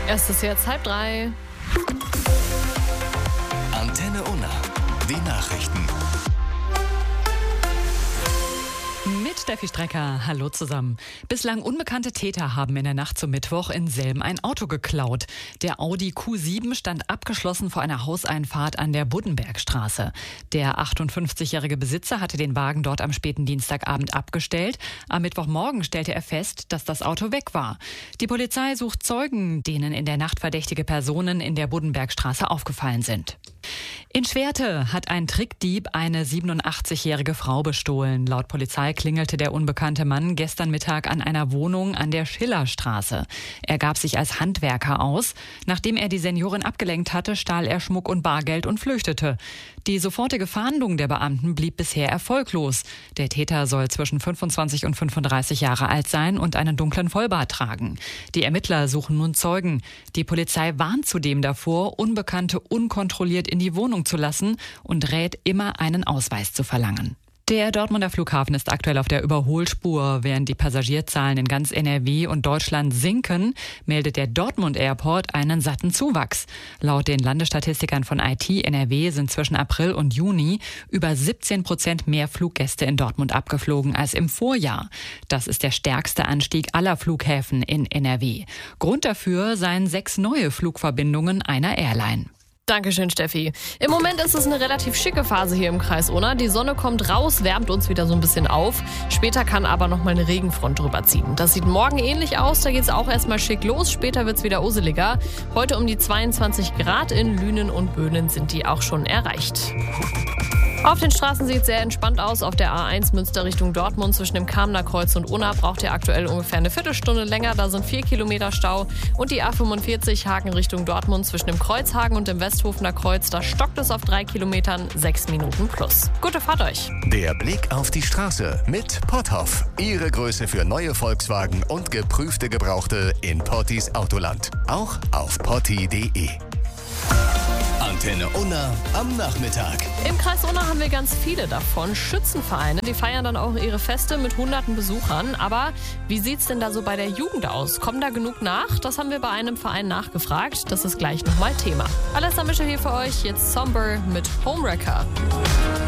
Es ist jetzt 2:30. Antenne Unna. Die Nachrichten. Mit Steffi Strecker, hallo zusammen. Bislang unbekannte Täter haben in der Nacht zum Mittwoch in Selm ein Auto geklaut. Der Audi Q7 stand abgeschlossen vor einer Hauseinfahrt an der Buddenbergstraße. Der 58-jährige Besitzer hatte den Wagen dort am späten Dienstagabend abgestellt. Am Mittwochmorgen stellte er fest, dass das Auto weg war. Die Polizei sucht Zeugen, denen in der Nacht verdächtige Personen in der Buddenbergstraße aufgefallen sind. In Schwerte hat ein Trickdieb eine 87-jährige Frau bestohlen. Laut Polizei klingelte der unbekannte Mann gestern Mittag an einer Wohnung an der Schillerstraße. Er gab sich als Handwerker aus. Nachdem er die Seniorin abgelenkt hatte, stahl er Schmuck und Bargeld und flüchtete. Die sofortige Fahndung der Beamten blieb bisher erfolglos. Der Täter soll zwischen 25 und 35 Jahre alt sein und einen dunklen Vollbart tragen. Die Ermittler suchen nun Zeugen. Die Polizei warnt zudem davor, Unbekannte unkontrolliert in die Wohnung zu lassen und rät, immer einen Ausweis zu verlangen. Der Dortmunder Flughafen ist aktuell auf der Überholspur. Während die Passagierzahlen in ganz NRW und Deutschland sinken, meldet der Dortmund Airport einen satten Zuwachs. Laut den Landesstatistikern von IT NRW sind zwischen April und Juni über 17% mehr Fluggäste in Dortmund abgeflogen als im Vorjahr. Das ist der stärkste Anstieg aller Flughäfen in NRW. Grund dafür seien 6 neue Flugverbindungen einer Airline. Dankeschön, Steffi. Im Moment ist es eine relativ schicke Phase hier im Kreis Unna. Die Sonne kommt raus, wärmt uns wieder so ein bisschen auf. Später kann aber noch mal eine Regenfront drüber ziehen. Das sieht morgen ähnlich aus. Da geht es auch erstmal schick los. Später wird es wieder useliger. Heute um die 22 Grad in Lünen und Böhnen sind die auch schon erreicht. Auf den Straßen sieht es sehr entspannt aus. Auf der A1 Münster Richtung Dortmund zwischen dem Kamener Kreuz und Unna braucht ihr aktuell ungefähr eine Viertelstunde länger. Da sind 4 Kilometer Stau. Und die A45 Hagen Richtung Dortmund zwischen dem Kreuzhagen und dem Westhofener Kreuz. Da stockt es auf 3 Kilometern, 6 Minuten plus. Gute Fahrt euch. Der Blick auf die Straße mit Potthoff. Ihre Größe für neue Volkswagen und geprüfte Gebrauchte in Pottis Autoland. Auch auf potti.de. Antenne Unna am Nachmittag. Im Kreis Unna haben wir ganz viele davon. Schützenvereine, die feiern dann auch ihre Feste mit hunderten Besuchern. Aber wie sieht's denn da so bei der Jugend aus? Kommen da genug nach? Das haben wir bei einem Verein nachgefragt. Das ist gleich nochmal Thema. Alessa Mischer hier für euch. Jetzt Somber mit Homewrecker.